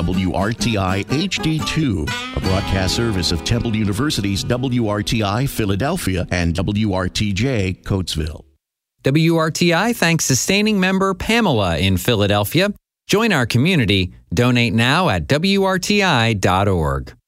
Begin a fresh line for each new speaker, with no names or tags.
WRTI HD2, a broadcast service of Temple University's WRTI Philadelphia and WRTJ Coatesville.
WRTI thanks sustaining member Pamela in Philadelphia. Join our community. Donate now at WRTI.org.